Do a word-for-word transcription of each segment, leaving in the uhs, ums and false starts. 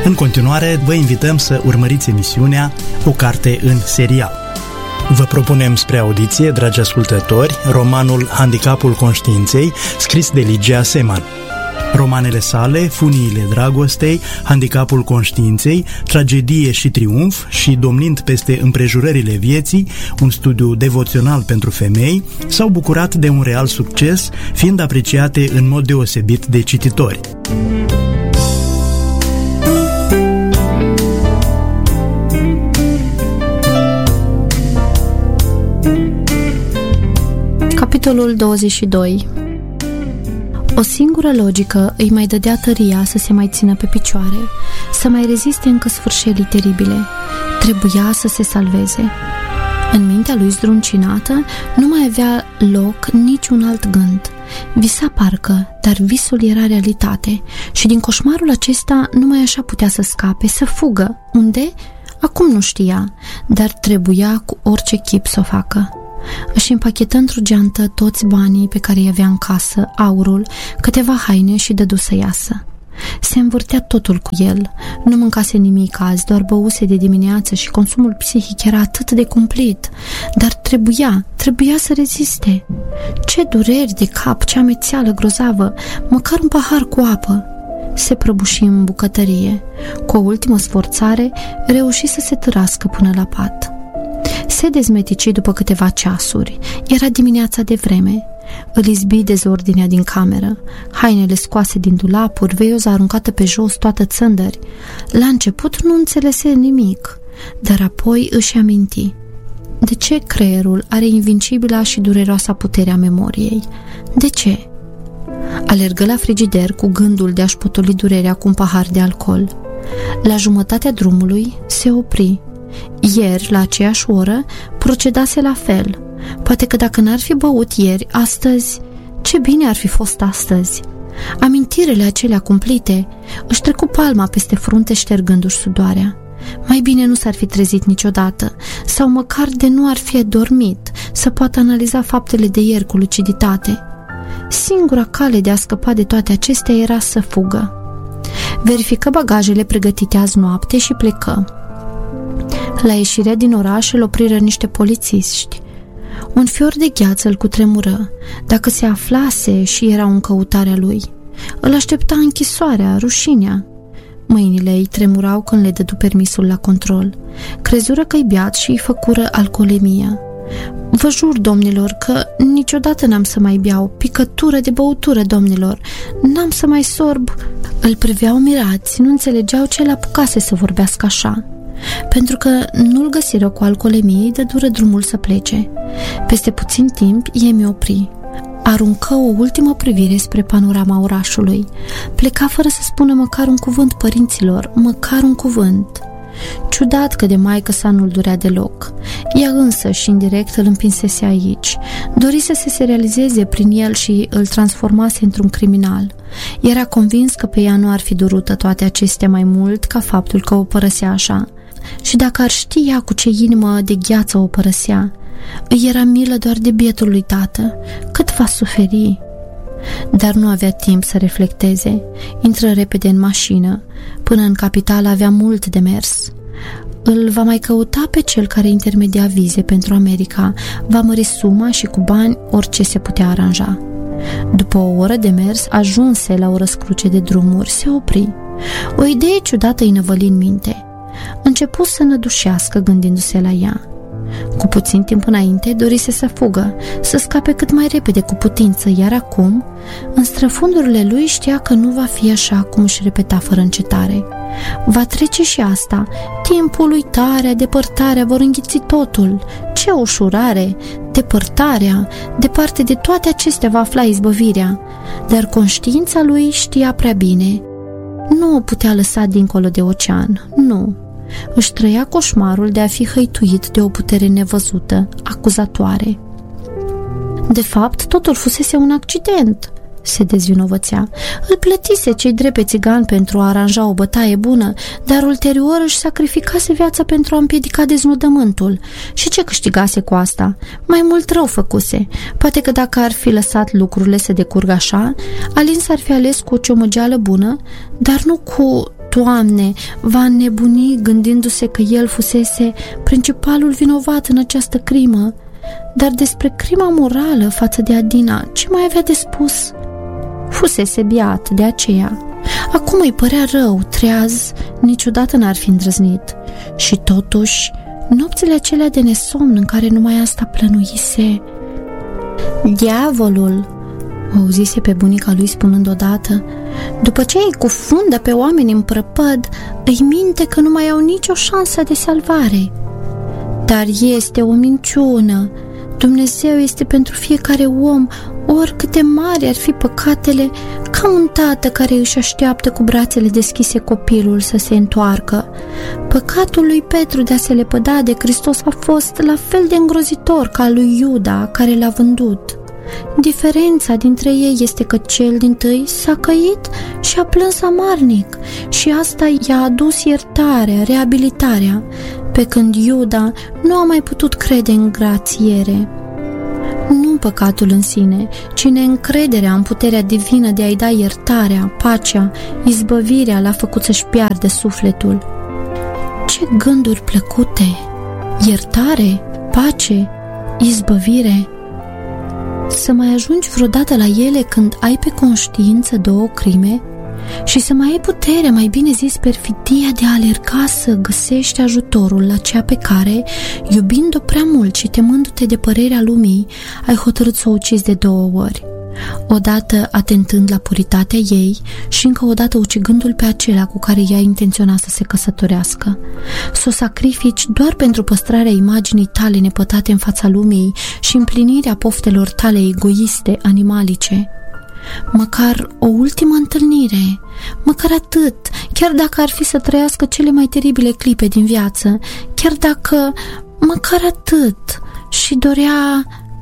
În continuare, vă invităm să urmăriți emisiunea O carte în serial. Vă propunem spre audiție, dragi ascultători, romanul Handicapul conștiinței, scris de Ligia Seman. Romanele sale, Funiile dragostei, Handicapul conștiinței, Tragedie și triumf și Domnind peste împrejurările vieții, un studiu devoțional pentru femei, s-au bucurat de un real succes, fiind apreciate în mod deosebit de cititori. Capitolul douăzeci și doi. O singură logică îi mai dădea tăria să se mai țină pe picioare, să mai reziste încă sfârșelii teribile. Trebuia să se salveze. În mintea lui zdruncinată nu mai avea loc niciun alt gând. Visa parcă, dar visul era realitate și din coșmarul acesta numai așa putea să scape, să fugă. Unde? Acum nu știa, dar trebuia cu orice chip să o facă. Își împachetă într-o geantă toți banii pe care îi avea în casă, aurul, câteva haine și dădu să iasă. Se învârtea totul cu el. Nu mâncase nimic azi, doar băuse de dimineață și consumul psihic era atât de cumplit. Dar trebuia, trebuia să reziste. Ce dureri de cap, ce amețeală grozavă, măcar un pahar cu apă. Se prăbuși în bucătărie. Cu o ultimă sforțare, reuși să se târască până la pat. Se dezmetici după câteva ceasuri. Era dimineața de vreme. Îl izbi dezordinea din cameră. Hainele scoase din dulapuri, veioza aruncată pe jos, toată țândări. La început nu înțelese nimic, dar apoi își aminti. De ce creierul are invincibila și dureroasa puterea memoriei? De ce? Alergă la frigider cu gândul de a-și potoli durerea cu un pahar de alcool. La jumătatea drumului se opri. Ieri, la aceeași oră, procedase la fel. Poate că dacă n-ar fi băut ieri, astăzi... Ce bine ar fi fost astăzi! Amintirele acelea cumplite își trecu palma peste frunte ștergându-și sudoarea. Mai bine nu s-ar fi trezit niciodată, sau măcar de nu ar fi dormit, să poată analiza faptele de ieri cu luciditate. Singura cale de a scăpa de toate acestea era să fugă. Verifică bagajele pregătite azi noapte și plecă. La ieșirea din oraș îl opriră niște polițiști. Un fior de gheață îl cutremură. Dacă se aflase și erau în căutarea lui, îl aștepta închisoarea, rușinea. Mâinile îi tremurau când le dădu permisul la control. Crezură că-i beat și îi făcură alcoolemia. Vă jur, domnilor, că niciodată n-am să mai beau. Picătură de băutură, domnilor. N-am să mai sorb. Îl priveau mirați, nu înțelegeau ce l-apucase să vorbească așa. Pentru că nu-l găsiră cu alcoolemie, îi dădură drumul să plece. Peste puțin timp, Emi opri. Aruncă o ultimă privire spre panorama orașului. Pleca fără să spună măcar un cuvânt părinților, măcar un cuvânt. Ciudat că de maică sa nu-l durea deloc. Ea însă și indirect îl împinsese aici. Dorise să se realizeze prin el și îl transformase într-un criminal. Era convins că pe ea nu ar fi durută toate acestea mai mult ca faptul că o părăsea așa. Și dacă ar ști ea cu ce inimă de gheață o părăsea, îi era milă doar de bietul lui tată. Cât va suferi? Dar nu avea timp să reflecteze. Intră repede în mașină. Până în capitală avea mult de mers. Îl va mai căuta pe cel care intermedia vize pentru America. Va mări suma și cu bani orice se putea aranja. După o oră de mers, ajunse la o răscruce de drumuri. Se opri. O idee ciudată îi năvăli în minte. Începu să nădușească gândindu-se la ea. Cu puțin timp înainte dorise să fugă, să scape cât mai repede cu putință, iar acum, în străfundurile lui, știa că nu va fi așa cum își repeta fără încetare. Va trece și asta. Timpul, uitarea, depărtarea vor înghiți totul. Ce ușurare! Depărtarea! Departe de toate acestea va afla izbăvirea. Dar conștiința lui știa prea bine. Nu o putea lăsa dincolo de ocean. Nu. Își trăia coșmarul de a fi hăituit de o putere nevăzută, acuzatoare. De fapt, totul fusese un accident, se dezvinovățea. Îl plătise cei drept pe țigan pentru a aranja o bătaie bună, dar ulterior își sacrificase viața pentru a împiedica deznodământul. Și ce câștigase cu asta? Mai mult rău făcuse. Poate că dacă ar fi lăsat lucrurile să decurgă așa, Alin s-ar fi ales cu o ciomăgeală bună, dar nu cu Doamne, va înnebuni gândindu-se că el fusese principalul vinovat în această crimă. Dar despre crima morală față de Adina, ce mai avea de spus? Fusese biat de aceea. Acum îi părea rău, treaz, niciodată n-ar fi îndrăznit. Și totuși, nopțile acelea de nesomn în care numai asta plănuise... Diavolul, o auzise pe bunica lui spunând odată, după ce îi cufundă pe oameni în prăpăd, îi minte că nu mai au nicio șansă de salvare. Dar este o minciună. Dumnezeu este pentru fiecare om, oricât de mari ar fi păcatele, ca un tată care își așteaptă cu brațele deschise copilul să se întoarcă. Păcatul lui Petru de a se lepăda de Hristos a fost la fel de îngrozitor ca al lui Iuda, care l-a vândut. Diferența dintre ei este că cel dintâi s-a căit și a plâns amarnic și asta i-a adus iertarea, reabilitarea, pe când Iuda nu a mai putut crede în grațiere. Nu păcatul în sine, ci neîncrederea în puterea divină de a-i da iertarea, pacea, izbăvirea l-a făcut să-și piardă sufletul. Ce gânduri plăcute! Iertare, pace, izbăvire! Să mai ajungi vreodată la ele când ai pe conștiință două crime și să mai ai putere, mai bine zis perfidia de a alerga să găsești ajutorul la cea pe care, iubind-o prea mult și temându-te de părerea lumii, ai hotărât să o ucizi de două ori. Odată atentând la puritatea ei și încă o dată ucigându-l pe acela cu care ea intenționa să se căsătorească. Să o sacrifici doar pentru păstrarea imaginii tale nepătate în fața lumii și împlinirea poftelor tale egoiste, animalice. Măcar o ultimă întâlnire, măcar atât, chiar dacă ar fi să trăiască cele mai teribile clipe din viață, chiar dacă, măcar atât, și dorea...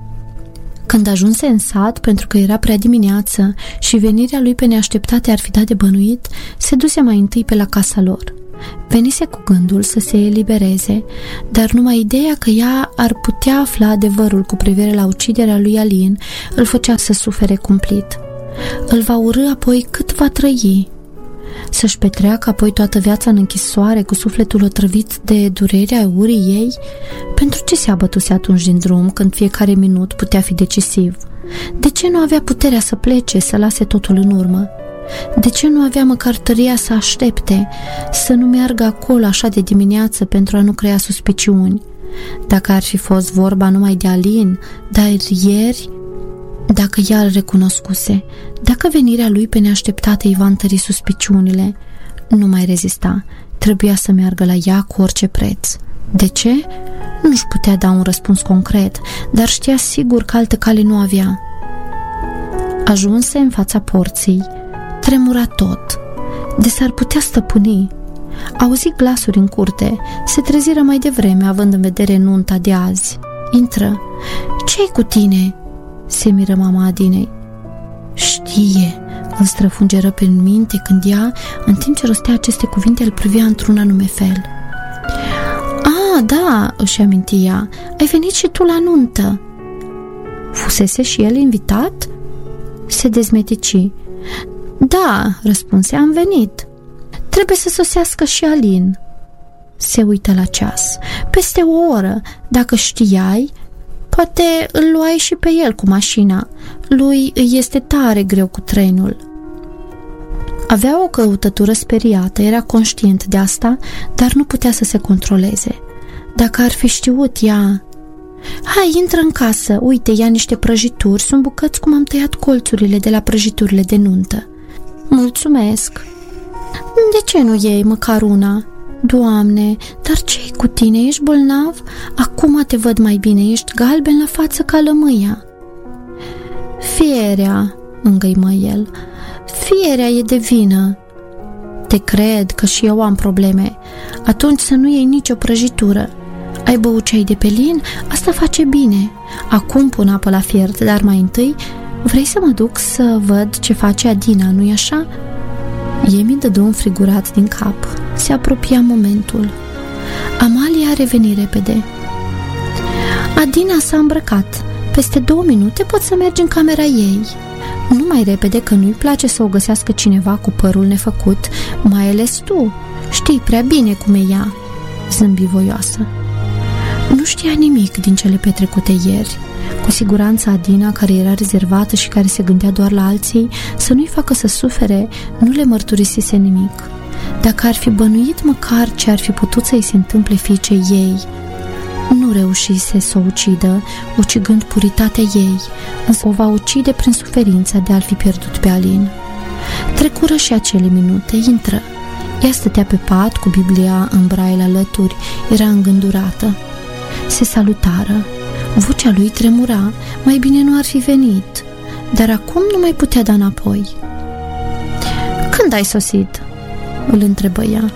Când ajunse în sat, pentru că era prea dimineață și venirea lui pe neașteptate ar fi dat de bănuit, se duse mai întâi pe la casa lor. Venise cu gândul să se elibereze, dar numai ideea că ea ar putea afla adevărul cu privire la uciderea lui Alin îl făcea să sufere cumplit. Îl va urî apoi cât va trăi. Să-și petreacă apoi toată viața în închisoare cu sufletul otrăvit de durerea urii ei? Pentru ce se abătuse atunci din drum când fiecare minut putea fi decisiv? De ce nu avea puterea să plece, să lase totul în urmă? De ce nu avea măcar tăria să aștepte, să nu meargă acolo așa de dimineață pentru a nu crea suspiciuni? Dacă ar fi fost vorba numai de Alin, dar ieri... Dacă ea îl recunoscuse, dacă venirea lui pe neașteptate îi va întări suspiciunile, nu mai rezista, trebuia să meargă la ea cu orice preț. De ce? Nu-și putea da un răspuns concret, dar știa sigur că altă cale nu avea. Ajunse în fața porții, tremura tot, de s-ar putea stăpâni. Auzi glasuri în curte, se treziră mai devreme, având în vedere nunta de azi. Intră. Ce-i cu tine? Se miră mama Adinei. Știe, îl străfungeră pe minte când ea, în timp ce rostea aceste cuvinte, îl privea într-un anume fel. A, da, își aminti ea, ai venit și tu la nuntă. Fusese și el invitat? Se dezmetici. Da, răspunse, am venit. Trebuie să sosească și Alin. Se uită la ceas. Peste o oră, dacă știai, poate îl luai și pe el cu mașina. Lui îi este tare greu cu trenul. Avea o căutătură speriată, era conștient de asta, dar nu putea să se controleze. Dacă ar fi știut ea... Hai, intră în casă, uite, ia niște prăjituri, sunt bucăți cum am tăiat colțurile de la prăjiturile de nuntă. Mulțumesc. De ce nu iei măcar una? Doamne, dar ce-i cu tine? Ești bolnav? Acum te văd mai bine, ești galben la față ca lămâia. Fierea, îngăimă el, fierea e de vină. Te cred că și eu am probleme. Atunci să nu iei nicio prăjitură. Ai băut ceai de pelin? Asta face bine. Acum pun apă la fiert, dar mai întâi vrei să mă duc să văd ce face Adina, nu-i așa? Emi dădu un frigurat din cap. Se apropia momentul. Amalia reveni repede. Adina s-a îmbrăcat. Peste două minute poți să mergi în camera ei. Nu mai repede, că nu-i place să o găsească cineva cu părul nefăcut, mai ales tu. Știi prea bine cum e ea, zâmbi voioasă. Nu știa nimic din cele petrecute ieri. Cu siguranță Adina, care era rezervată și care se gândea doar la alții, să nu-i facă să sufere, nu le mărturisise nimic. Dacă ar fi bănuit măcar ce ar fi putut să-i se întâmple fiicei ei, nu reușise să o ucidă, ucigând puritatea ei, însă o va ucide prin suferința de a-l fi pierdut pe Alin. Trecură și acele minute, intră. Ea stătea pe pat cu Biblia în braille alături, era îngândurată. Se salutară. Vocea lui tremura, mai bine nu ar fi venit, dar acum nu mai putea da înapoi. Când ai sosit? Îl întrebă ea.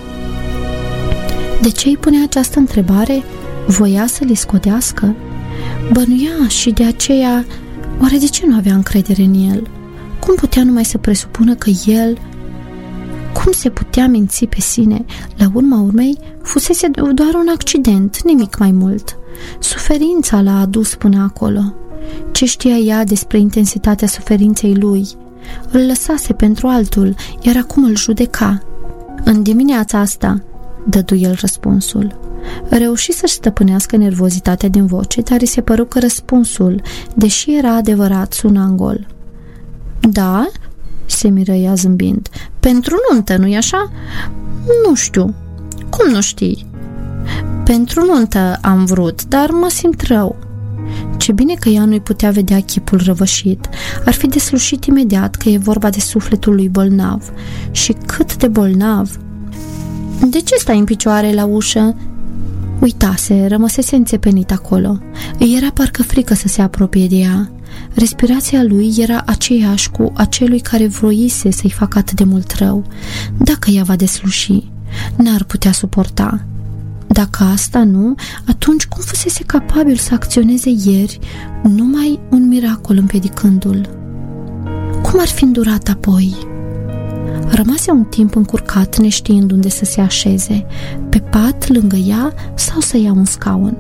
De ce îi punea această întrebare? Voia să le scodească? Bănuia și de aceea, oare de ce nu avea încredere în el? Cum putea numai să presupună că el... Cum se putea minți pe sine? La urma urmei, fusese doar un accident, nimic mai mult. Suferința l-a adus până acolo. Ce știa ea despre intensitatea suferinței lui? Îl lăsase pentru altul, iar acum îl judeca. În dimineața asta, dădu el răspunsul. Reuși să-și stăpânească nervozitatea din voce, dar îi se păru că răspunsul, deși era adevărat, suna în gol. Da? Se miră ea zâmbind. Pentru nuntă, nu-i așa? Nu știu. Cum nu știi? Pentru nuntă am vrut, dar mă simt rău. Ce bine că ea nu-i putea vedea chipul răvășit. Ar fi deslușit imediat că e vorba de sufletul lui bolnav. Și cât de bolnav! De ce stai în picioare la ușă? Uitase, rămăsese înțepenit acolo. Îi era parcă frică să se apropie de ea. Respirația lui era aceeași cu a celui care vroise să-i facă atât de mult rău. Dacă ea va desluși, n-ar putea suporta. Dacă asta nu, atunci cum fusese capabil să acționeze ieri numai un miracol împiedicându-l? Cum ar fi îndurat apoi? Rămase un timp încurcat, neștiind unde să se așeze, pe pat lângă ea sau să ia un scaun.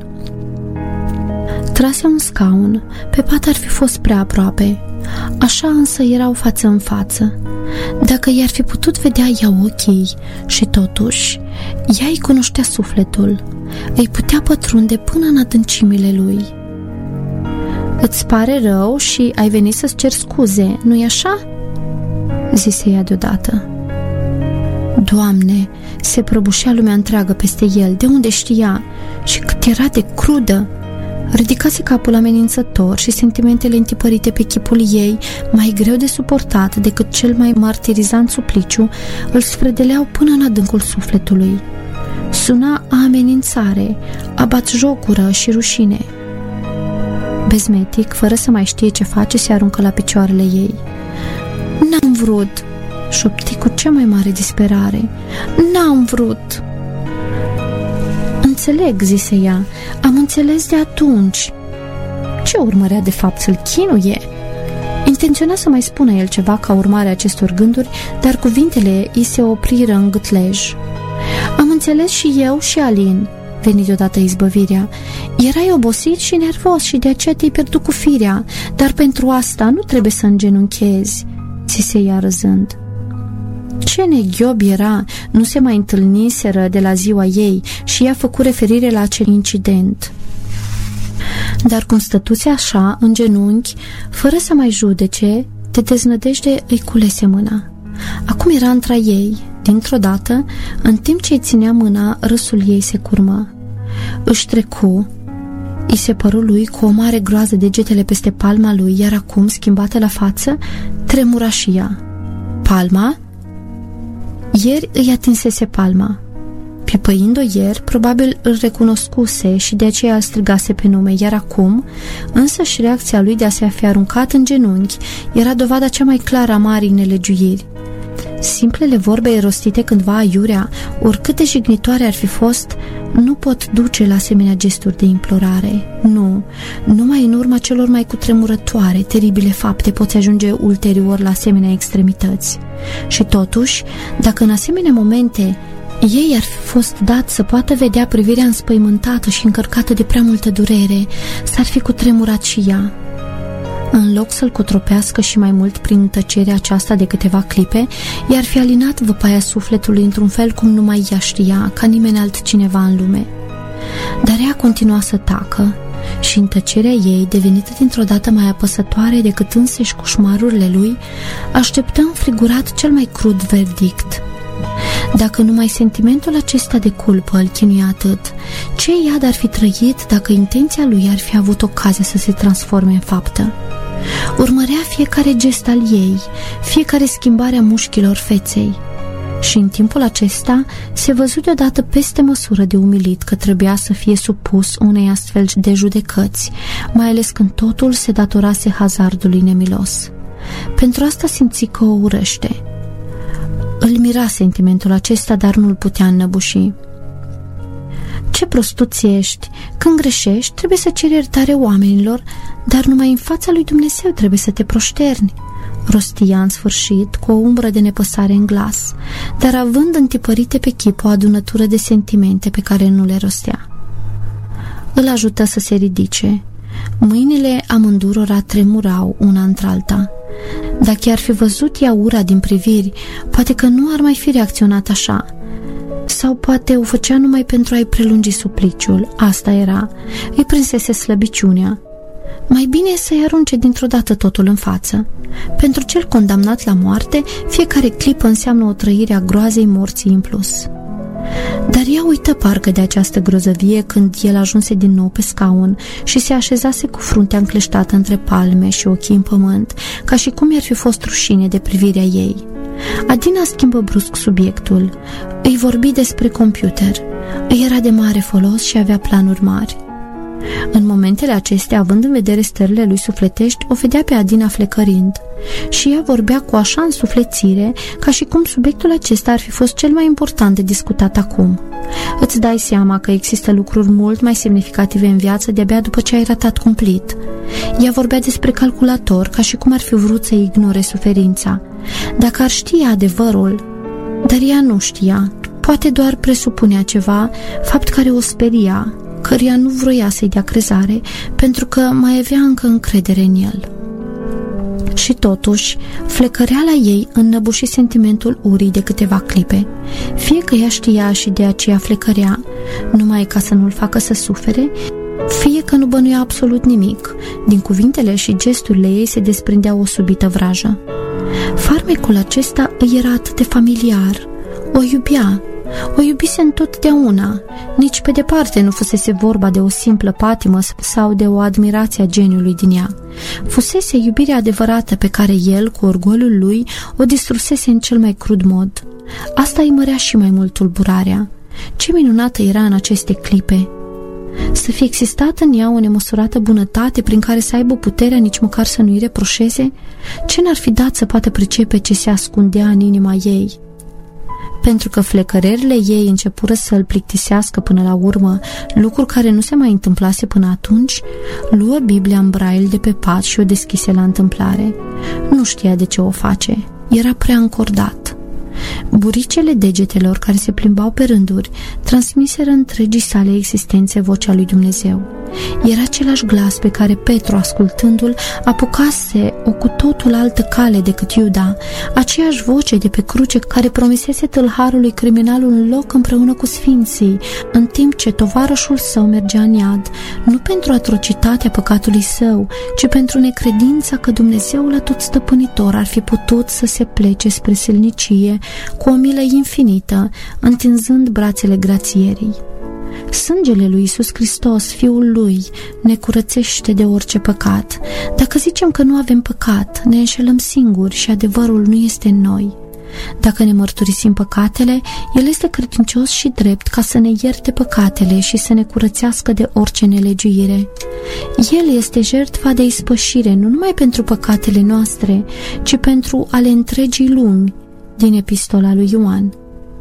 Trase un scaun, pe pat ar fi fost prea aproape, așa însă erau față în față. Dacă i-ar fi putut vedea ea ochii și totuși, ea îi cunoștea sufletul, îi putea pătrunde până în adâncimile lui. Îți pare rău și ai venit să-ți ceri scuze, nu-i așa? Zise ea deodată. Doamne, se prăbușea lumea întreagă peste el, de unde știa? Și cât era de crudă! Ridicase capul amenințător și sentimentele întipărite pe chipul ei, mai greu de suportat decât cel mai martirizant supliciu, îl sfredeleau până în adâncul sufletului. Suna a amenințare, a batjocură și rușine. Bezmetic, fără să mai știe ce face, se aruncă la picioarele ei. N-am vrut, șopti cu cea mai mare disperare. N-am vrut. Înțeleg, zise ea, am înțeles de atunci. Ce urmărea de fapt să-l chinuie? Intenționa să mai spună el ceva ca urmare a acestor gânduri, dar cuvintele îi se opriră în gâtlej. Am înțeles și eu și Alin, veni deodată izbăvirea. Erai obosit și nervos și de aceea te-ai pierdut cu firea, dar pentru asta nu trebuie să îngenunchezi, zise ea râzând. Ce neghiob era, nu se mai întâlniseră de la ziua ei și ea făcu referire la acel incident. Dar cum stătuse așa, în genunchi, fără să mai judece, de deznădejde îi culese mâna. Acum era între ei, dintr-o dată, în timp ce îi ținea mâna, râsul ei se curmă. Își trecu, îi se păru lui cu o mare groază degetele peste palma lui, iar acum, schimbată la față, tremura și ea. Palma? Ieri îi atinsese palma. Pipăind-o ieri, probabil îl recunoscuse și de aceea îl strigase pe nume, iar acum, însăși reacția lui de a se fi aruncat în genunchi era dovada cea mai clară a marii nelegiuiri. Simplele vorbe rostite cândva aiurea, oricât de jignitoare ar fi fost, nu pot duce la asemenea gesturi de implorare. Nu, numai în urma celor mai cutremurătoare, teribile fapte poți ajunge ulterior la asemenea extremități. Și totuși, dacă în asemenea momente ei ar fi fost dat să poată vedea privirea înspăimântată și încărcată de prea multă durere, s-ar fi cutremurat și ea. În loc să-l cotropească și mai mult prin tăcerea aceasta de câteva clipe, i-ar fi alinat văpaia sufletului într-un fel cum numai ea știa, ca nimeni altcineva în lume. Dar ea continua să tacă și în tăcerea ei, devenită dintr-o dată mai apăsătoare decât însăși coșmarurile lui, așteptă înfrigurat cel mai crud verdict. Dacă numai sentimentul acesta de culpă îl chinuia atât, ce iad ar fi trăit dacă intenția lui ar fi avut ocazia să se transforme în faptă? Urmărea fiecare gest al ei, fiecare schimbare a mușchilor feței. Și în timpul acesta se văzu deodată peste măsură de umilit că trebuia să fie supus unei astfel de judecăți, mai ales când totul se datorase hazardului nemilos. Pentru asta simți că o urăște. Îl mira sentimentul acesta, dar nu-l putea înnăbuși. Ce prostuț ești! Când greșești, trebuie să ceri iertare oamenilor, dar numai în fața lui Dumnezeu trebuie să te proșterni, rostia în sfârșit, cu o umbră de nepăsare în glas, dar având întipărite pe chip o adunătură de sentimente pe care nu le rostea. Îl ajută să se ridice. Mâinile amândurora tremurau una într-alta. Dacă ar fi văzut ea ura din priviri, poate că nu ar mai fi reacționat așa. Sau poate o făcea numai pentru a-i prelungi supliciul. Asta era. Îi prinsese slăbiciunea. Mai bine să-i arunce dintr-o dată totul în față. Pentru cel condamnat la moarte, fiecare clipă înseamnă o trăire a groazei morții în plus. Dar ea uită parcă de această grozăvie când el ajunse din nou pe scaun și se așezase cu fruntea încleștată între palme și ochii în pământ, ca și cum i-ar fi fost rușine de privirea ei. Adina schimbă brusc subiectul. Îi vorbi despre computer. Îi era de mare folos și avea planuri mari. În momentele acestea, având în vedere stările lui sufletești, o vedea pe Adina flecărind. Și ea vorbea cu așa însuflețire, ca și cum subiectul acesta ar fi fost cel mai important de discutat acum. Îți dai seama că există lucruri mult mai semnificative în viață de-abia după ce ai ratat cumplit. Ea vorbea despre calculator, ca și cum ar fi vrut să ignore suferința. Dacă ar ști adevărul, dar ea nu știa, poate doar presupunea ceva, fapt care o speria, căruia nu vroia să-i dea crezare, pentru că mai avea încă încredere în el. Și totuși, flecăreala ei înnăbuși sentimentul urii de câteva clipe. Fie că ea știa și de aceea flecărea, numai ca să nu-l facă să sufere, fie că nu bănuia absolut nimic. Din cuvintele și gesturile ei se desprindea o subită vrajă. Farmecul acesta îi era atât de familiar. O iubea. O iubise întotdeauna. Nici pe departe nu fusese vorba de o simplă patimă sau de o admirație a geniului din ea. Fusese iubirea adevărată pe care el, cu orgoliul lui, o distrusese în cel mai crud mod. Asta îi mărea și mai mult tulburarea. Ce minunată era în aceste clipe! Să fie existat în ea o nemăsurată bunătate prin care să aibă puterea nici măcar să nu-i reproșeze? Ce n-ar fi dat să poată pricepe ce se ascundea în inima ei? Pentru că flecărările ei începură să îl plictisească până la urmă, lucru care nu se mai întâmplase până atunci, luă Biblia în braille de pe pat și o deschise la întâmplare. Nu știa de ce o face, era prea încordat. Buricele degetelor care se plimbau pe rânduri transmiseră întregii sale existențe vocea lui Dumnezeu. Era același glas pe care Petru, ascultându-l, apucase o cu totul altă cale decât Iuda, aceeași voce de pe cruce care promisese tâlharului criminalul un loc împreună cu sfinții, în timp ce tovarășul său mergea în iad, nu pentru atrocitatea păcatului său, ci pentru necredința că Dumnezeul atotstăpânitor ar fi putut să se plece spre silnicie cu o milă infinită, întinzând brațele grațierii. Sângele lui Iisus Hristos, Fiul lui, ne curățește de orice păcat. Dacă zicem că nu avem păcat, ne înșelăm singuri și adevărul nu este în noi. Dacă ne mărturisim păcatele, El este credincios și drept ca să ne ierte păcatele și să ne curățească de orice nelegiuire. El este jertfa de ispășire nu numai pentru păcatele noastre, ci pentru ale întregii lumi, din epistola lui Ioan.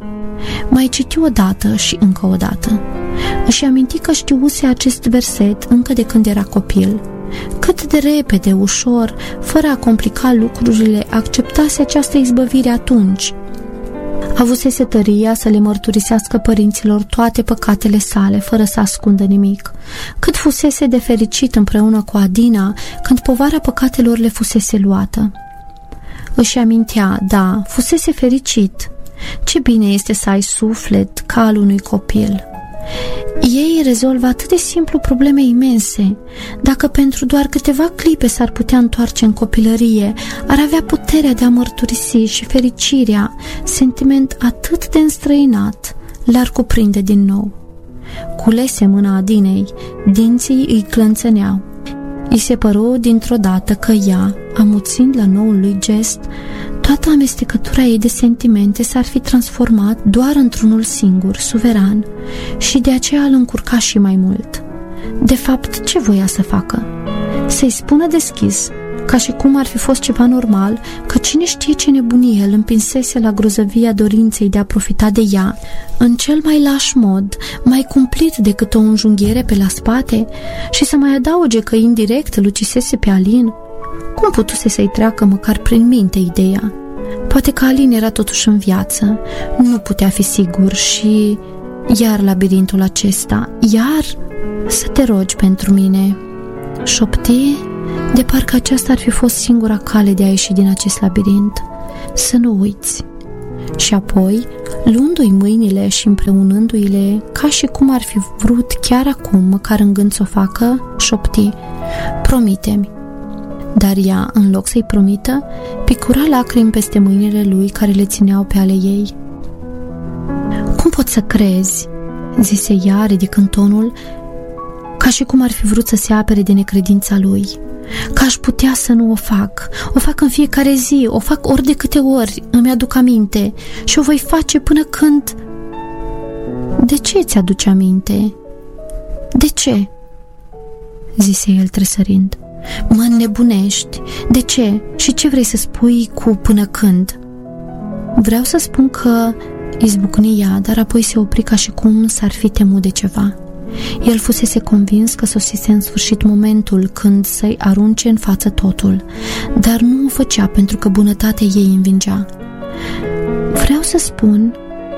Mai citi odată și încă o dată. Își aminti că știuse acest verset încă de când era copil. Cât de repede, ușor, fără a complica lucrurile, acceptase această izbăvire atunci. Avusese tăria să le mărturisească părinților toate păcatele sale, fără să ascundă nimic. Cât fusese de fericit împreună cu Adina, când povara păcatelor le fusese luată. Își amintea, da, fusese fericit. Ce bine este să ai suflet ca al unui copil. Ei rezolvă atât de simplu probleme imense. Dacă pentru doar câteva clipe s-ar putea întoarce în copilărie, ar avea puterea de a mărturisi și fericirea, sentiment atât de înstrăinat, l-ar cuprinde din nou. Culese mâna Adinei, dinții îi clănțăneau. I se păru dintr-o dată că ea, amuțind la noul lui gest, toată amestecătura ei de sentimente s-ar fi transformat doar într-unul singur, suveran, și de aceea îl încurca și mai mult. De fapt, ce voia să facă? Să-i spună deschis, ca și cum ar fi fost ceva normal, că cine știe ce nebunie îl împinsese la grozăvia dorinței de a profita de ea, în cel mai laș mod, mai cumplit decât o înjunghiere pe la spate, și să mai adauge că indirect îl ucisese pe Alin? Cum putuse să-i treacă măcar prin minte ideea? Poate că Alin era totuși în viață, nu putea fi sigur și... Iar labirintul acesta, iar să te rogi pentru mine, șopti, de parcă aceasta ar fi fost singura cale de a ieși din acest labirint. Să nu uiți. Și apoi, luându-i mâinile și împreunându-i-le, ca și cum ar fi vrut chiar acum, măcar în gând să o facă, șopti, promite-mi. Dar ea, în loc să-i promită, picura lacrimi peste mâinile lui care le țineau pe ale ei. Cum poți să crezi? Zise ea, ridicând tonul, ca și cum ar fi vrut să se apere de necredința lui. Că aș putea să nu o fac. O fac în fiecare zi, o fac ori de câte ori îmi aduc aminte și o voi face până când... De ce ți aduce aminte? De ce? Zise el tresărind. Mă înnebunești. De ce? Și ce vrei să spui cu până când? Vreau să spun că... Izbucni ea, dar apoi se opri ca și cum s-ar fi temut de ceva. El fusese convins că sosise în sfârșit momentul când să-i arunce în față totul, dar nu o făcea pentru că bunătatea ei învingea. Vreau să spun...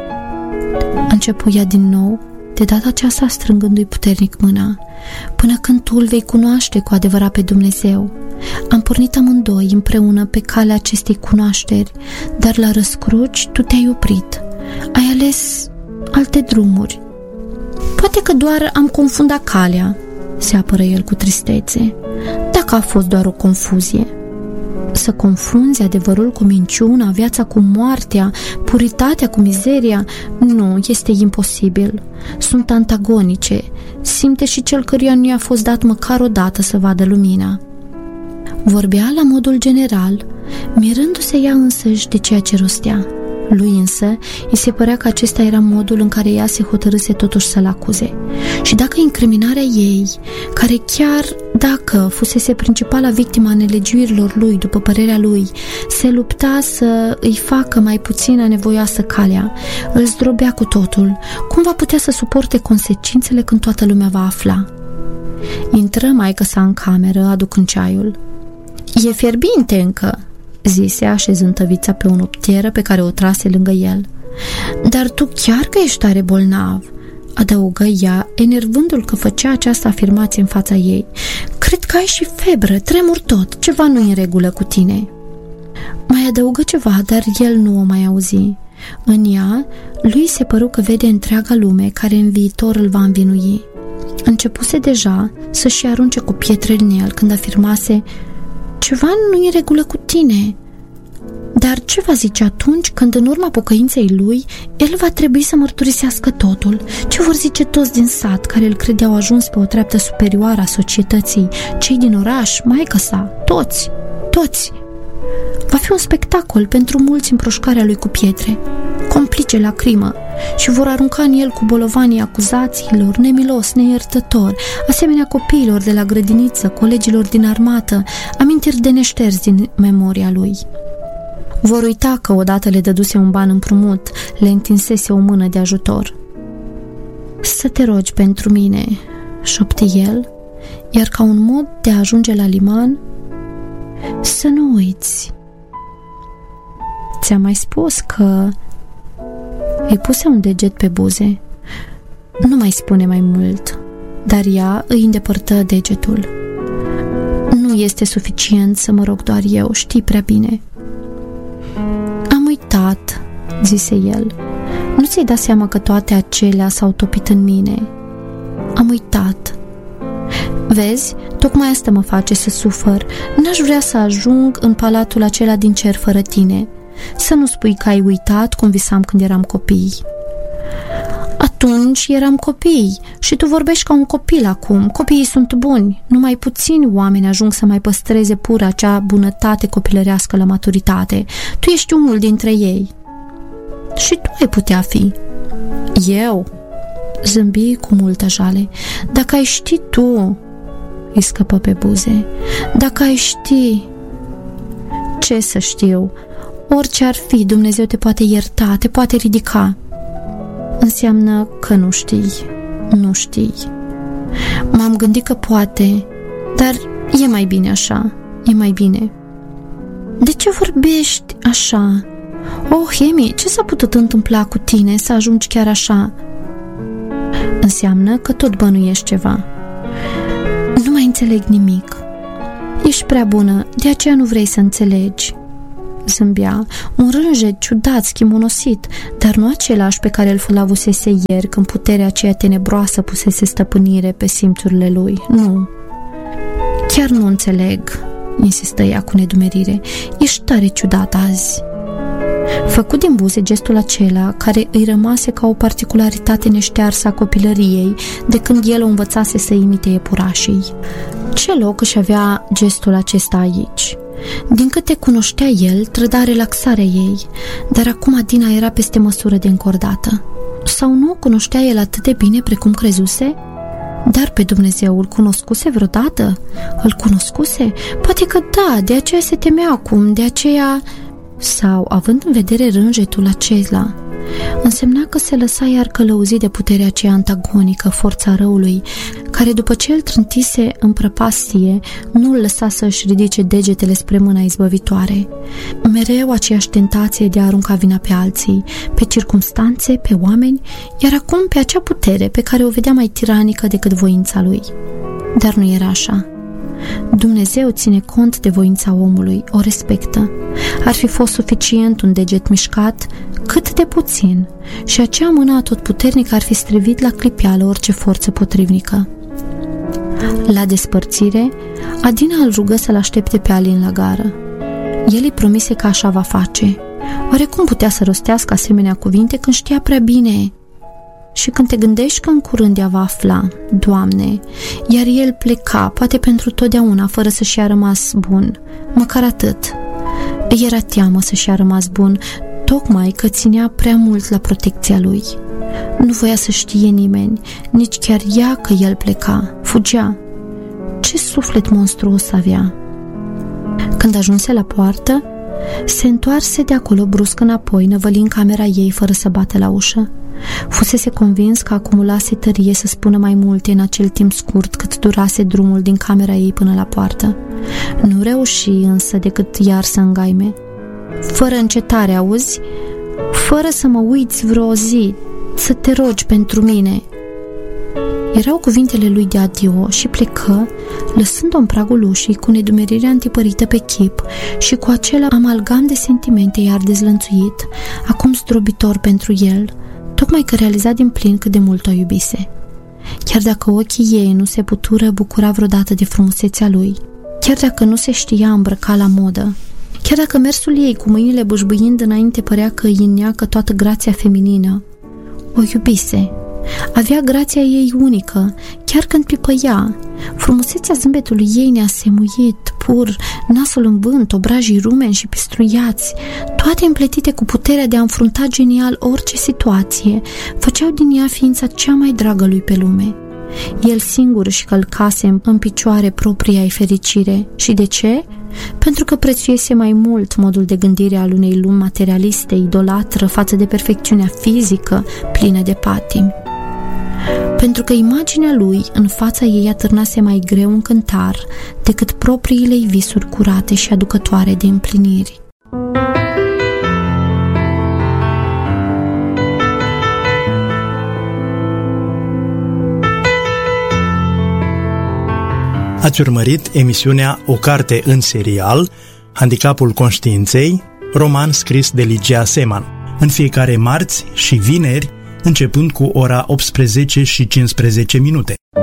Începu ea din nou, de data aceasta strângându-i puternic mâna, până când tu îl vei cunoaște cu adevărat pe Dumnezeu. Am pornit amândoi împreună pe calea acestei cunoașteri, dar la răscruci tu te-ai oprit. Ai ales alte drumuri. Poate că doar am confundat calea, se apără el cu tristețe. Dacă a fost doar o confuzie. Să confunzi adevărul cu minciuna, viața cu moartea, puritatea cu mizeria, nu, este imposibil. Sunt antagonice. Simte și cel căruia nu i-a fost dat măcar o dată să vadă lumina. Vorbea la modul general, mirându-se ea însăși de ceea ce rostea. Lui însă, îi se părea că acesta era modul în care ea se hotărâse totuși să-l acuze. Și dacă incriminarea ei, care chiar dacă fusese principala victima a nelegiuirilor lui, după părerea lui, se lupta să îi facă mai puțin anevoioasă calea, îl zdrobea cu totul, cum va putea să suporte consecințele când toată lumea va afla? Intră maică-sa în cameră, aducând ceaiul. E fierbinte încă, zise, așezând tăvița pe o noptieră pe care o trase lângă el. Dar tu chiar că ești tare bolnav, adăugă ea, enervându-l că făcea această afirmație în fața ei. Cred că ai și febră, tremur tot, ceva nu-i în regulă cu tine. Mai adăugă ceva, dar el nu o mai auzi. În ea, lui se păru că vede întreaga lume care în viitor îl va învinui. Începuse deja să-și arunce cu pietre în el când afirmase: ceva nu e în regulă cu tine. Dar ce va zice atunci când în urma pocăinței lui el va trebui să mărturisească totul? Ce vor zice toți din sat care îl credeau ajuns pe o treaptă superioară a societății, cei din oraș, maică-sa, toți, toți? Va fi un spectacol pentru mulți împroșcarea lui cu pietre, complice la crimă, și vor arunca în el cu bolovanii acuzațiilor, nemilos, neiertător, asemenea copiilor de la grădiniță, colegilor din armată, amintiri de neșters din memoria lui. Vor uita că odată le dăduse un ban împrumut, le întinsese o mână de ajutor. Să te rogi pentru mine, șopti el, iar ca un mod de a ajunge la liman, să nu uiți. Ți-am mai spus că... Îi puse un deget pe buze. Nu mai spune mai mult, dar ea îi îndepărtă degetul. Nu este suficient să mă rog doar eu, știi prea bine. Am uitat, zise el. Nu ți-ai dat seama că toate acelea s-au topit în mine? Am uitat. Vezi, tocmai asta mă face să sufăr. N-aș vrea să ajung în palatul acela din cer fără tine. Să nu spui că ai uitat cum visam când eram copii. Atunci eram copii și tu vorbești ca un copil acum. Copiii sunt buni. Numai puțini oameni ajung să mai păstreze pura acea bunătate copilărească la maturitate. Tu ești unul dintre ei. Și tu ai putea fi. Eu? Zâmbi cu multă jale. Dacă ai ști tu, îi scăpă pe buze. Dacă ai ști. Ce să știu? Orice ar fi, Dumnezeu te poate ierta, te poate ridica. Înseamnă că nu știi. Nu știi. M-am gândit că poate, dar e mai bine așa. E mai bine. De ce vorbești așa? Oh, Emi, ce s-a putut întâmpla cu tine să ajungi chiar așa? Înseamnă că tot bănuiești ceva. Nu mai înțeleg nimic. Ești prea bună, de aceea nu vrei să înțelegi. Zâmbea, un rânjet ciudat, schimonosit, dar nu același pe care îl fălavusese ieri când puterea aceea tenebroasă pusese stăpânire pe simțurile lui. Nu. Chiar nu înțeleg, insistă ea cu nedumerire. Ești tare ciudat azi. Făcu din buze gestul acela care îi rămase ca o particularitate neștearsă a copilăriei de când el o învățase să imite iepurașii. Ce loc își avea gestul acesta aici? Din câte cunoștea el, trăda relaxarea ei, dar acum Adina era peste măsură de încordată. Sau nu cunoștea el atât de bine precum crezuse? Dar pe Dumnezeu îl cunoscuse vreodată? Îl cunoscuse? Poate că da, de aceea se temea acum, de aceea... Sau, având în vedere rânjetul acela, însemna că se lăsa iar călăuzit de puterea aceea antagonică, forța răului, care după ce îl trântise în prăpastie, nu îl lăsa să își ridice degetele spre mâna izbăvitoare. Mereu aceeași tentație de a arunca vina pe alții, pe circumstanțe, pe oameni, iar acum pe acea putere pe care o vedea mai tiranică decât voința lui. Dar nu era așa. Dumnezeu ține cont de voința omului, o respectă. Ar fi fost suficient un deget mișcat, cât de puțin, și acea mână atotputernică ar fi strivit la clipeală orice forță potrivnică. La despărțire, Adina îl rugă să-l aștepte pe Alin la gară. El îi promise că așa va face. Oare cum putea să rostească asemenea cuvinte când știa prea bine? Și când te gândești că în curând ea va afla, Doamne, iar el pleca, poate pentru totdeauna, fără să-și a rămas bun, măcar atât. Îi era teamă să-și a rămas bun, tocmai că ținea prea mult la protecția lui. Nu voia să știe nimeni, nici chiar ea că el pleca, fugea. Ce suflet monstruos avea! Când ajunse la poartă, se întoarse de acolo brusc înapoi, năvălind camera ei fără să bată la ușă. Fusese convins că acumulase tărie să spună mai multe în acel timp scurt cât durase drumul din camera ei până la poartă. Nu reuși însă decât iar să îngaime. Fără încetare, auzi? Fără să mă uiți vreo zi, să te rogi pentru mine. Erau cuvintele lui de adio și plecă, lăsând-o în pragul ușii cu nedumerirea întipărită pe chip și cu acel amalgam de sentimente iar dezlănțuit, acum zdrobitor pentru el, tocmai că realiza din plin cât de mult o iubise. Chiar dacă ochii ei nu se putură bucura vreodată de frumusețea lui, chiar dacă nu se știa îmbrăca la modă, chiar dacă mersul ei cu mâinile bușbuind înainte părea că îi înneacă toată grația feminină, o iubise. Avea grația ei unică, chiar când pipăia. Frumusețea zâmbetului ei neasemuit, pur, nasul în vânt, obrajii rumeni și pistruiați, toate împletite cu puterea de a înfrunta genial orice situație, făceau din ea ființa cea mai dragă lui pe lume. El singur își călcase în picioare propria ei fericire. Și de ce? Pentru că prețuiese mai mult modul de gândire al unei lumi materialiste, idolatră față de perfecțiunea fizică, plină de patimi. Pentru că imaginea lui în fața ei atârnase mai greu un cântar decât propriile ei visuri curate și aducătoare de împliniri. Ați urmărit emisiunea O carte în serial, Handicapul conștiinței, roman scris de Ligia Seman, în fiecare marți și vineri, începând cu ora optsprezece și cincisprezece minute.